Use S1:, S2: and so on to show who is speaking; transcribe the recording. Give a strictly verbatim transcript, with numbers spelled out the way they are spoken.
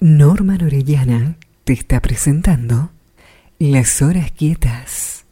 S1: Norma Orellana te está presentando Las Horas Quietas.